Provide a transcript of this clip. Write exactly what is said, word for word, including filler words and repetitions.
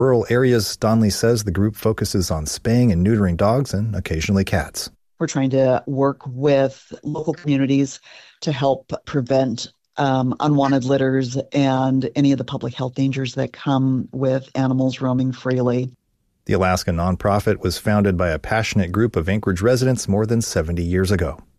rural areas, Donley says the group focuses on spaying and neutering dogs and occasionally cats. We're trying to work with local communities to help prevent um, unwanted litters and any of the public health dangers that come with animals roaming freely. The Alaska nonprofit was founded by a passionate group of Anchorage residents more than seventy years ago.